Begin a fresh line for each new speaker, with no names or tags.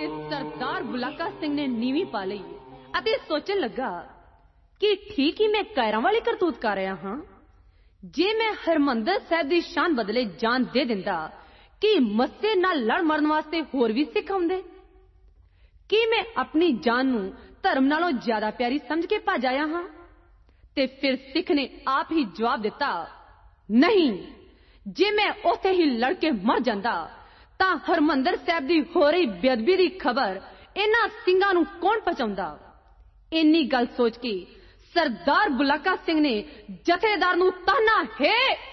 सरदार बुलाका सिंह ने नीवी पा लई अते सोचन लगा कि ठीक ही मैं कायरां वाली करतूत कर रहा हाँ। जे मैं हरमंदर साहब की शान बदले जान दे दिंदा कि मस्से नाल लड़ मरन वास्ते होर भी सिख आउंदे। कि मैं अपनी जान नूं धर्म नालों ज्यादा प्यारी समझ के भज आया हाँ। ते फिर सिख ने आप ही जवाब दिता, नहीं, जे मैं उत्थे ही लड़ के मर जांदा तां हरमंदर साहब दी हो रही बेअदबी दी खबर इन्हां सिंघां नूं कौन पहुंचाउंदा। इन्नी गल सोच के सरदार बुलाका सिंह ने जथेदार नूं ताना, हे